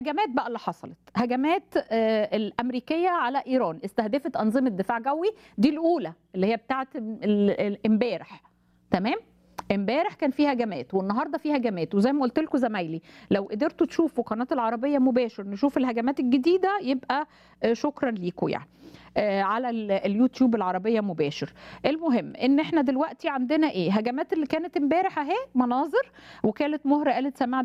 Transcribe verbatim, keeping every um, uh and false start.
هجمات بقى اللي حصلت، هجمات آآ الأمريكية على إيران، استهدفت أنظمة دفاع جوي، دي الأولى اللي هي بتاعة ال ال امبارح، تمام؟ امبارح كان في هجمات، والنهارده في هجمات، وزي ما قُلت لكم زمايلي لو قدرتوا تشوفوا قناة العربية مباشر نشوف الهجمات الجديدة يبقى آآ شكرًا ليكم يعني. آآ على ال اليوتيوب العربية مباشر. المهم إن إحنا دلوقتي عندنا إيه، هجمات اللي كانت امبارح أهي مناظر، وكالة مهر قالت سماع